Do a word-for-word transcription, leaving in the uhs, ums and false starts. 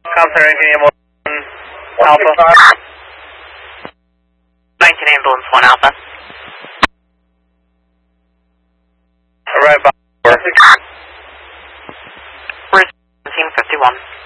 Contact nineteen Alpha. nineteen Ambulance one Alpha. Right by. We're seventeen fifty-one.